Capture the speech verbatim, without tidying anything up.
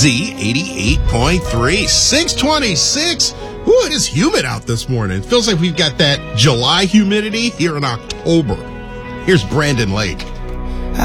Z eighty-eight point three, six twenty-six. Ooh, it is humid out this morning. It feels like we've got that July humidity here in October. Here's Brandon Lake.